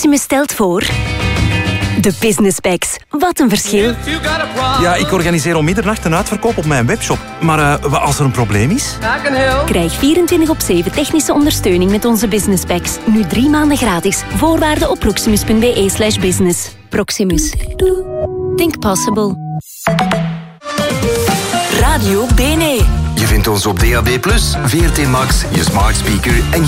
Proximus stelt voor... De Business Packs. Wat een verschil. Ja, ik organiseer om middernacht een uitverkoop op mijn webshop. Maar als er een probleem is? Krijg 24/7 technische ondersteuning met onze Business Packs. Nu 3 maanden gratis. Voorwaarden op proximus.be/business. Proximus. Think possible. Radio BNE. Je vindt ons op DAB+, VRT Max, je smart speaker en